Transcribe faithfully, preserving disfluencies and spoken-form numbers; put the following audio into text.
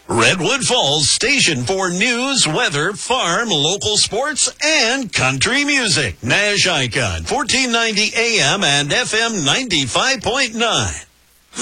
Redwood Falls station for news, weather, farm, local sports, and country music. Nash Icon, fourteen ninety A M and F M ninety-five point nine.